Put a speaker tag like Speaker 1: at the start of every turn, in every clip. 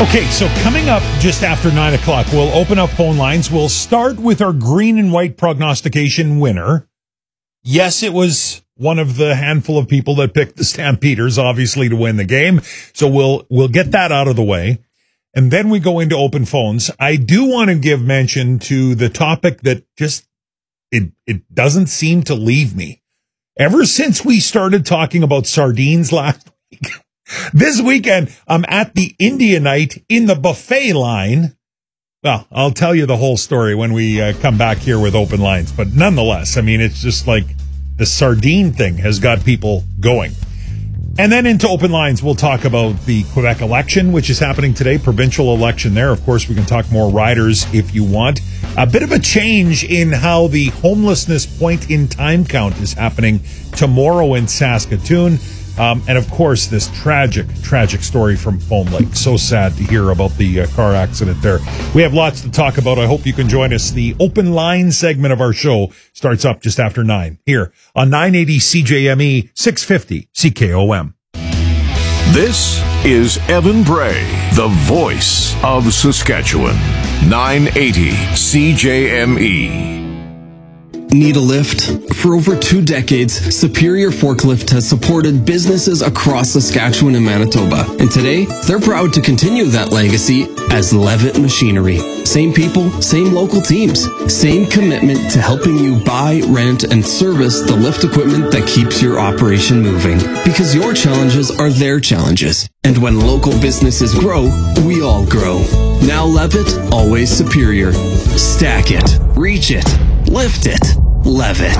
Speaker 1: Okay, so coming up just after 9 o'clock, we'll open up phone lines. We'll start with our green and white prognostication winner. Yes, it was one of the handful of people that picked the Stampeders, obviously, to win the game. So we'll get that out of the way. And then we go into open phones. I do want to give mention to the topic that just, it doesn't seem to leave me. Ever since we started talking about sardines last week, this weekend, I'm at the India night in the buffet line. Well, I'll tell you the whole story when we come back here with open lines. But nonetheless, I mean, it's just like the sardine thing has got people going. And then into open lines, we'll talk about the Quebec election, which is happening today, provincial election there. Of course, we can talk more riders if you want. A bit of a change in how the homelessness point in time count is happening tomorrow in Saskatoon. And of course, this tragic story from Foam Lake. So sad to hear about the car accident there. We have lots to talk about. I hope you can join us. The open line segment of our show starts up just after 9 here on 980 CJME 650 CKOM.
Speaker 2: This is Evan Bray, the voice of Saskatchewan. 980 CJME.
Speaker 3: Need a lift? For over 2 decades, Superior Forklift has supported businesses across Saskatchewan and Manitoba. And today, they're proud to continue that legacy as Levitt Machinery. Same people, same local teams, same commitment to helping you buy, rent, and service the lift equipment that keeps your operation moving. Because your challenges are their challenges. And when local businesses grow, we all grow. Now Levitt, always superior. Stack it, reach it, lift it, Levitt.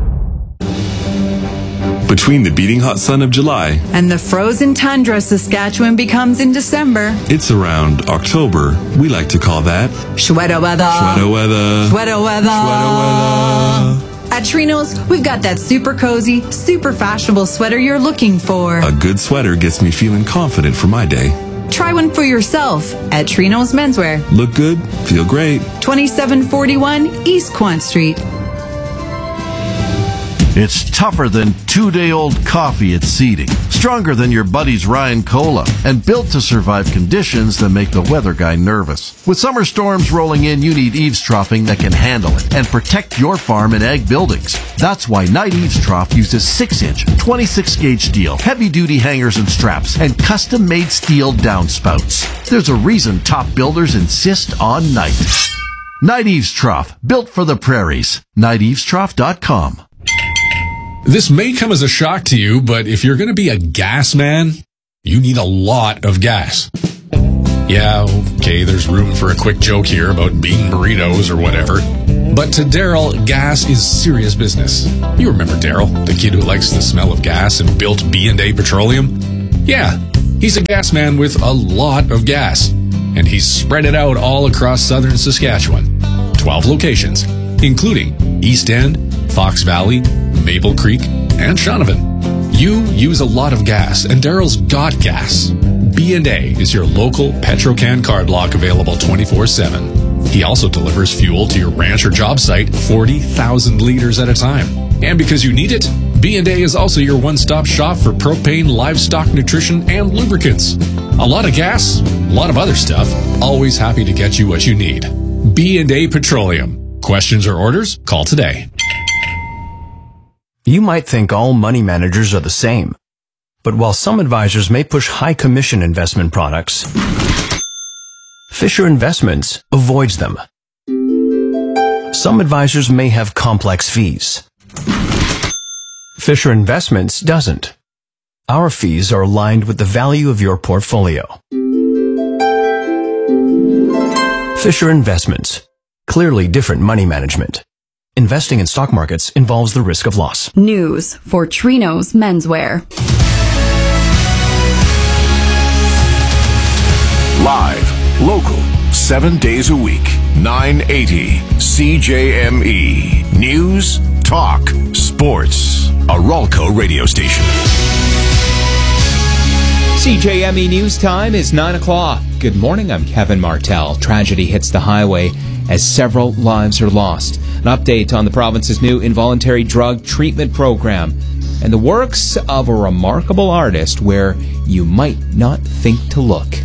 Speaker 4: Between the beating hot sun of July
Speaker 5: and the frozen tundra Saskatchewan becomes in December,
Speaker 4: it's around October. We like to call that
Speaker 5: Shweta weather.
Speaker 4: Shweta weather.
Speaker 5: Shweta weather.
Speaker 4: Shweta weather.
Speaker 5: At Trinos, we've got that super cozy, super fashionable sweater you're looking for.
Speaker 4: A good sweater gets me feeling confident for my day.
Speaker 5: Try one for yourself at Trinos Menswear.
Speaker 4: Look good, feel great.
Speaker 5: 2741 East Quant Street.
Speaker 6: It's tougher than 2-day-old coffee at seeding, stronger than your buddy's Ryan Cola, and built to survive conditions that make the weather guy nervous. With summer storms rolling in, you need eaves troughing that can handle it and protect your farm and ag buildings. That's why Knight Eaves Trough uses 6-inch, 26-gauge steel, heavy-duty hangers and straps, and custom-made steel downspouts. There's a reason top builders insist on Knight. Knight Eaves Trough, built for the prairies. KnightEavesTrough.com.
Speaker 7: This may come as a shock to you, but if you're going to be a gas man, you need a lot of gas. Yeah, okay, there's room for a quick joke here about bean burritos or whatever. But to Daryl, gas is serious business. You remember Daryl, the kid who likes the smell of gas and built B&A Petroleum? Yeah, he's a gas man with a lot of gas. And he's spread it out all across southern Saskatchewan. 12 locations, including East End, Fox Valley, Maple Creek, and Shaunavon. You use a lot of gas, and Daryl's got gas. B&A is your local Petrocan card lock, available 24/7. He also delivers fuel to your ranch or job site 40,000 liters at a time. And because you need it, B&A is also your one-stop shop for propane, livestock nutrition, and lubricants. A lot of gas, a lot of other stuff. Always happy to get you what you need. B&A Petroleum. Questions or orders? Call today.
Speaker 8: You might think all money managers are the same. But while some advisors may push high commission investment products, Fisher Investments avoids them. Some advisors may have complex fees. Fisher Investments doesn't. Our fees are aligned with the value of your portfolio. Fisher Investments. Clearly different money management. Investing in stock markets involves the risk of loss.
Speaker 9: News for Trinos Menswear.
Speaker 2: Live, local, 7 days a week. 980 CJME. News, talk, sports. A Ralco radio station.
Speaker 10: CJME News Time is 9 o'clock. Good morning, I'm Kevin Martell. Tragedy hits the highway as several lives are lost. An update on the province's new involuntary drug treatment program and the works of a remarkable artist where you might not think to look.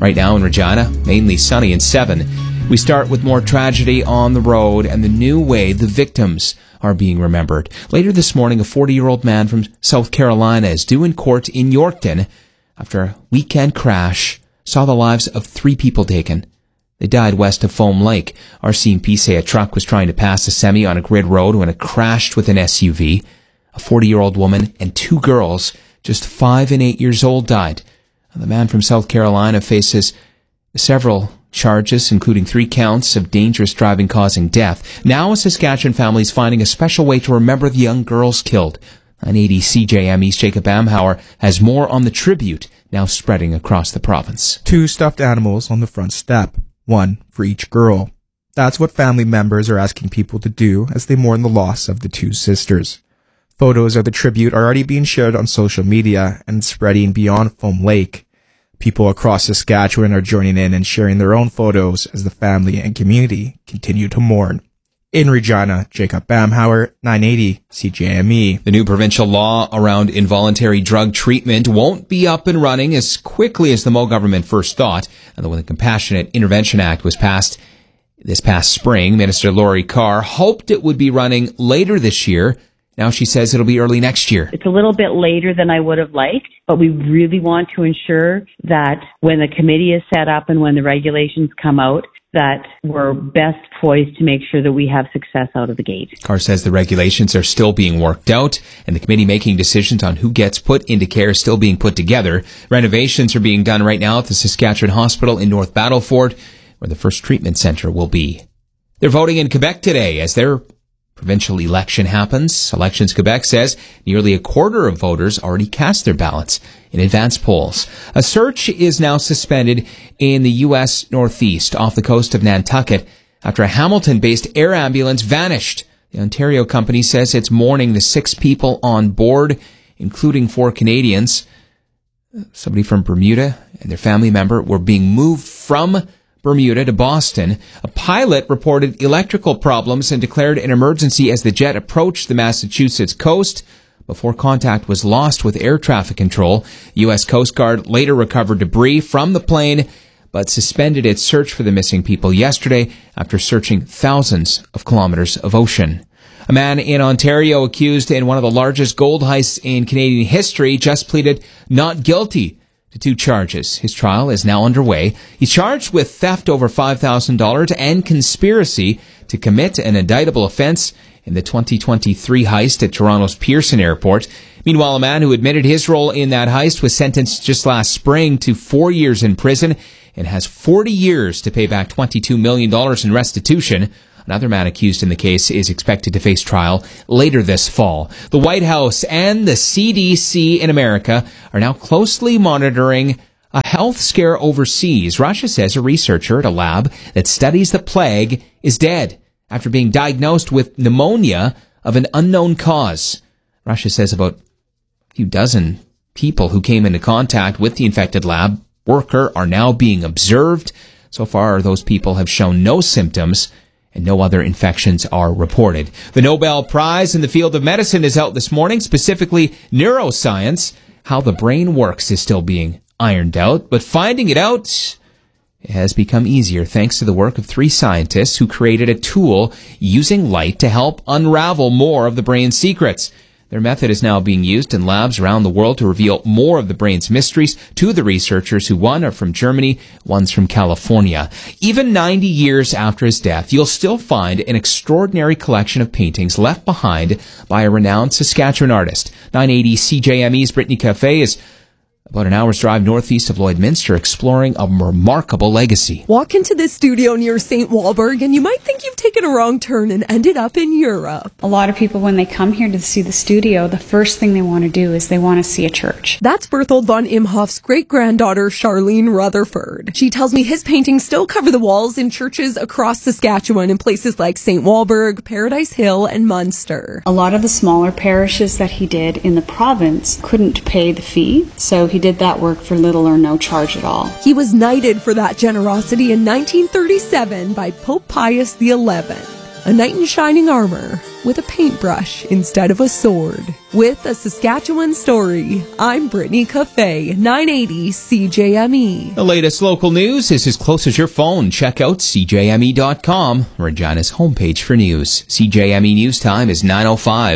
Speaker 10: Right now in Regina, mainly sunny and 7. We start with more tragedy on the road and the new way the victims are being remembered. Later this morning, a 40-year-old man from South Carolina is due in court in Yorkton after a weekend crash saw the lives of 3 people taken. They died west of Foam Lake. RCMP say a truck was trying to pass a semi on a grid road when it crashed with an SUV. A 40-year-old woman and 2 girls, just 5 and 8 years old, died. The man from South Carolina faces several charges, including 3 counts of dangerous driving causing death. Now a Saskatchewan family is finding a special way to remember the young girls killed. 980 CJME's Jacob Amhauer has more on the tribute now spreading across the province.
Speaker 11: 2 stuffed animals on the front step, 1 for each girl. That's what family members are asking people to do as they mourn the loss of the 2 sisters. Photos of the tribute are already being shared on social media and spreading beyond Foam Lake. People across Saskatchewan are joining in and sharing their own photos as the family and community continue to mourn. In Regina, Jacob Bamhauer, 980 CJME.
Speaker 10: The new provincial law around involuntary drug treatment won't be up and running as quickly as the Moe government first thought. And when the Compassionate Intervention Act was passed this past spring, Minister Laurie Carr hoped it would be running later this year. Now she says it'll be early next year.
Speaker 12: It's a little bit later than I would have liked, but we really want to ensure that when the committee is set up and when the regulations come out, that we're best poised to make sure that we have success out of the gate.
Speaker 10: Carr says the regulations are still being worked out, and the committee making decisions on who gets put into care is still being put together. Renovations are being done right now at the Saskatchewan Hospital in North Battleford, where the first treatment centre will be. They're voting in Quebec today as their provincial election happens. Elections Quebec says nearly a quarter of voters already cast their ballots in advance polls. A search is now suspended in the U.S. Northeast off the coast of Nantucket after a Hamilton-based air ambulance vanished. The Ontario company says it's mourning the 6 people on board, including 4 Canadians. Somebody from Bermuda and their family member were being moved from Bermuda to Boston. A pilot reported electrical problems and declared an emergency as the jet approached the Massachusetts coast before contact was lost with air traffic control. U.S. Coast Guard later recovered debris from the plane, but suspended its search for the missing people yesterday after searching thousands of kilometers of ocean. A man in Ontario accused in one of the largest gold heists in Canadian history just pleaded not guilty to 2 charges. His trial is now underway. He's charged with theft over $5,000 and conspiracy to commit an indictable offense in the 2023 heist at Toronto's Pearson Airport. Meanwhile, a man who admitted his role in that heist was sentenced just last spring to 4 years in prison and has 40 years to pay back $22 million in restitution. Another man accused in the case is expected to face trial later this fall. The White House and the CDC in America are now closely monitoring a health scare overseas. Russia says a researcher at a lab that studies the plague is dead after being diagnosed with pneumonia of an unknown cause. Russia says about a few dozen people who came into contact with the infected lab worker are now being observed. So far, those people have shown no symptoms, and no other infections are reported. The Nobel Prize in the field of medicine is out this morning, specifically neuroscience. How the brain works is still being ironed out, but finding it out has become easier thanks to the work of 3 scientists who created a tool using light to help unravel more of the brain's secrets. Their method is now being used in labs around the world to reveal more of the brain's mysteries to the researchers who one are from Germany, one's from California. Even 90 years after his death, you'll still find an extraordinary collection of paintings left behind by a renowned Saskatchewan artist. 980 CJME's Brittany Cafe is about an hour's drive northeast of Lloydminster, exploring a remarkable legacy.
Speaker 13: Walk into this studio near St. Walburg and you might think you've taken a wrong turn and ended up in Europe.
Speaker 14: A lot of people, when they come here to see the studio, the first thing they want to do is they want to see a church.
Speaker 13: That's Berthold von Imhoff's great-granddaughter, Charlene Rutherford. She tells me his paintings still cover the walls in churches across Saskatchewan in places like St. Walburg, Paradise Hill, and Munster.
Speaker 14: A lot of the smaller parishes that he did in the province couldn't pay the fee, so he did that work for little or no charge at all.
Speaker 13: He was knighted for that generosity in 1937 by Pope Pius XI. A knight in shining armor with a paintbrush instead of a sword. With a Saskatchewan story, I'm Brittany Cafe, 980 CJME.
Speaker 10: The latest local news is as close as your phone. Check out CJME.com, Regina's homepage for news. CJME News Time is 9:05.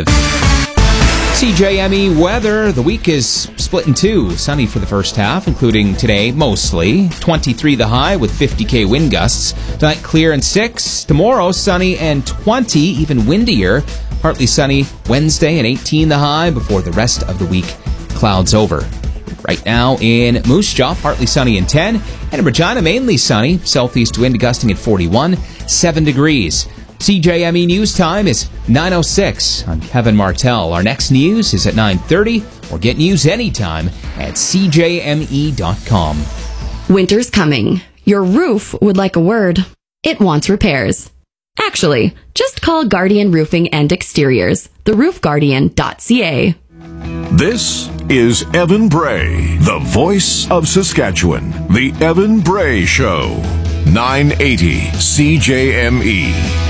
Speaker 10: CJME weather. The week is split in two. Sunny for the first half, including today mostly. 23 the high with 50k wind gusts. Tonight clear and 6. Tomorrow sunny and 20, even windier. Partly sunny Wednesday and 18 the high before the rest of the week clouds over. Right now in Moose Jaw, partly sunny and 10. And in Regina, mainly sunny. Southeast wind gusting at 41, 7 degrees. CJME News Time is 9:06. I'm Kevin Martell. Our next news is at 9:30, or get news anytime at CJME.com.
Speaker 9: Winter's coming. Your roof would like a word. It wants repairs. Actually, just call Guardian Roofing and Exteriors, theroofguardian.ca.
Speaker 2: This is Evan Bray, the voice of Saskatchewan. The Evan Bray Show. 980 CJME.